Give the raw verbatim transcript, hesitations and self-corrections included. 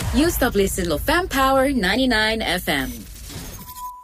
You stop listening to Fam Power ninety-nine F M.